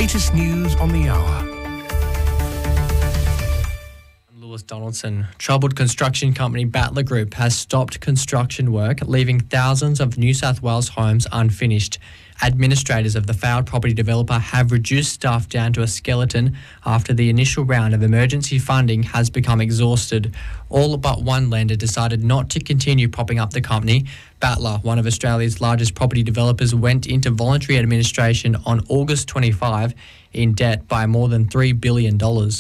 latest news on the hour. Lewis Donaldson. Troubled construction company Battler Group has stopped construction work, leaving thousands of New South Wales homes unfinished. Administrators of the failed property developer have reduced staff down to a skeleton after the initial round of emergency funding has become exhausted. All but one lender decided not to continue propping up the company. Battler, one of Australia's largest property developers, went into voluntary administration on August 25 in debt by more than $3 billion.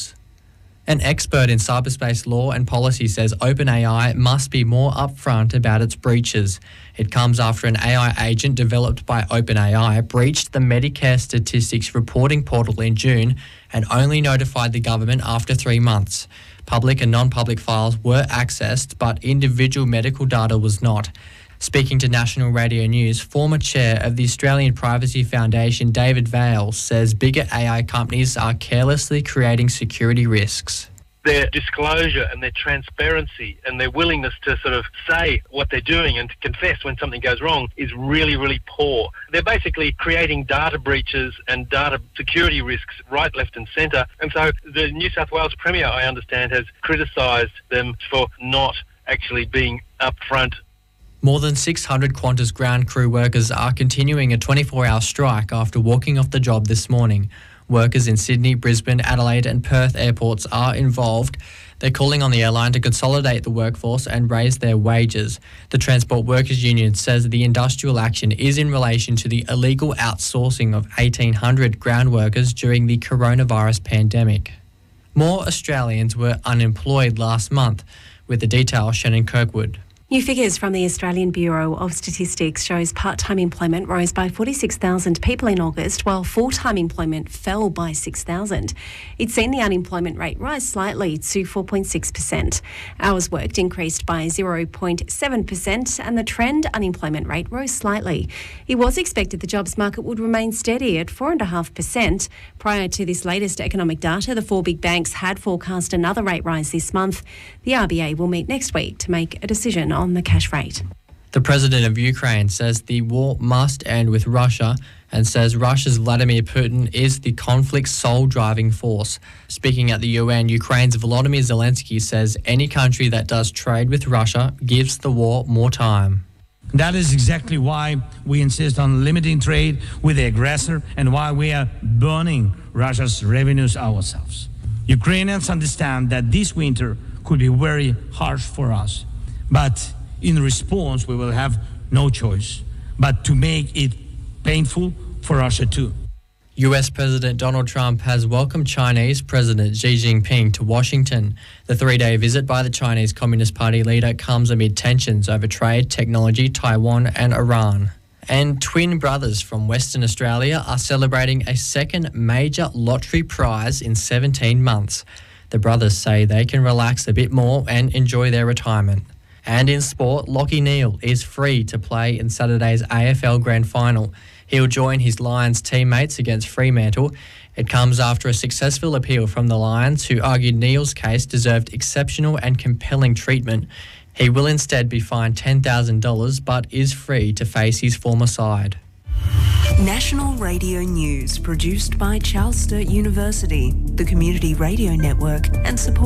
An expert in cyberspace law and policy says OpenAI must be more upfront about its breaches. It comes after an AI agent developed by OpenAI breached the Medicare statistics reporting portal in June and only notified the government after 3 months. Public and non-public files were accessed, but individual medical data was not. Speaking to National Radio News, former chair of the Australian Privacy Foundation, David Vale, says bigger AI companies are carelessly creating security risks. Their disclosure and their transparency and their willingness to sort of say what they're doing and to confess when something goes wrong is really, really poor. They're basically creating data breaches and data security risks right, left and centre. And so the New South Wales Premier, I understand, has criticised them for not actually being upfront. More than 600 Qantas ground crew workers are continuing a 24-hour strike after walking off the job this morning. Workers in Sydney, Brisbane, Adelaide and Perth airports are involved. They're calling on the airline to consolidate the workforce and raise their wages. The Transport Workers Union says the industrial action is in relation to the illegal outsourcing of 1,800 ground workers during the coronavirus pandemic. More Australians were unemployed last month, with the details Shannon Kirkwood. New figures from the Australian Bureau of Statistics shows part-time employment rose by 46,000 people in August, while full-time employment fell by 6,000. It's seen the unemployment rate rise slightly to 4.6%. Hours worked increased by 0.7% and the trend unemployment rate rose slightly. It was expected the jobs market would remain steady at 4.5%. Prior to this latest economic data, the four big banks had forecast another rate rise this month. The RBA will meet next week to make a decision on the cash rate. The president of Ukraine says the war must end with Russia and says Russia's Vladimir Putin is the conflict's sole driving force. Speaking at the UN, Ukraine's Volodymyr Zelensky says any country that does trade with Russia gives the war more time. That is exactly why we insist on limiting trade with the aggressor and why we are burning Russia's revenues ourselves. Ukrainians understand that this winter could be very harsh for us. But in response, we will have no choice but to make it painful for Russia too. US President Donald Trump has welcomed Chinese President Xi Jinping to Washington. The 3-day visit by the Chinese Communist Party leader comes amid tensions over trade, technology, Taiwan and Iran. And twin brothers from Western Australia are celebrating a second major lottery prize in 17 months. The brothers say they can relax a bit more and enjoy their retirement. And in sport, Lachie Neale is free to play in Saturday's AFL Grand Final. He'll join his Lions teammates against Fremantle. It comes after a successful appeal from the Lions, who argued Neale's case deserved exceptional and compelling treatment. He will instead be fined $10,000 but is free to face his former side. National Radio News, produced by Charles Sturt University, the Community Radio Network, and support